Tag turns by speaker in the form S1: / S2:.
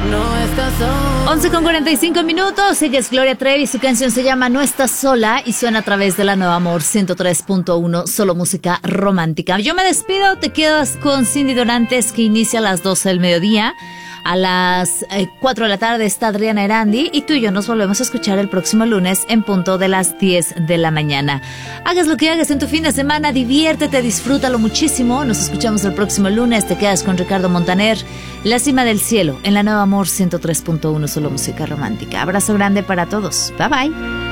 S1: No estás sola.
S2: 11:45. Sigues Gloria Trevi. Su canción se llama No estás sola y suena a través de la Nueva Amor 103.1. Solo música romántica. Yo me despido. Te quedas con Cindy Dorantes, que inicia a las 12 del mediodía. A las 4 de la tarde está Adriana Erandi y tú y yo nos volvemos a escuchar el próximo lunes en punto de las 10 de la mañana. Hagas lo que hagas en tu fin de semana, diviértete, disfrútalo muchísimo. Nos escuchamos el próximo lunes. Te quedas con Ricardo Montaner, La Cima del Cielo, en la Nueva Amor 103.1, solo música romántica. Abrazo grande para todos. Bye bye.